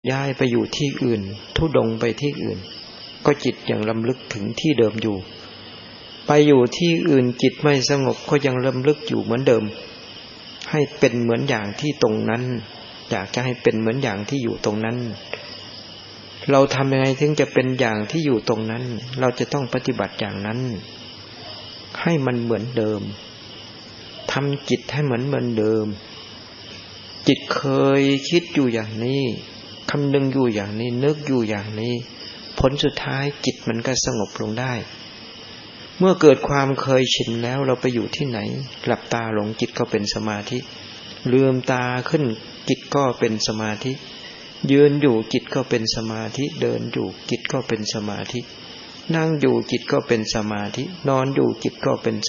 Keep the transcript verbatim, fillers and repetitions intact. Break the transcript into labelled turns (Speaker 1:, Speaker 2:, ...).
Speaker 1: ย้ายไปอยู่ที่อื่นทุดงไปที่อื่นก็จิตยังรำลึกถึงที่เดิมอยู่ไปอยู่ที่อื่นจิตไม่สงบก็ยังรำลึกอยู่เหมือนเดิมให้เป็นเหมือนอย่างที่ตรงนั้นอยากจะให้เป็นเหมือนอย่างที่อยู่ตรงนั้นเราทำยังไงถึงจะเป็นอย่างที่อยู่ตรงนั้นเราจะต้องปฏิบัติอย่างนั้นให้มันเหมือนเดิมทำจิตให้เหมือนเหมือนเดิมจิตเคยคิดอยู่อย่างนี้คำนึงอยู่อย่างนี้นึกอยู่อย่างนี้ผลสุดท้ายจิตมันก็สงบลงได้เมื่อเกิดความเคยชินแล้วเราไปอยู่ที่ไหนหลับตาลงจิตก็เป็นสมาธิลืมตาขึ้นจิตก็เป็นสมาธิยืนอยู่จิตก็เป็นสมาธิเดินอยู่จิตก็เป็นสมาธินั่งอยู่จิตก็เป็นสมาธินอนอยู่จิตก็เป็น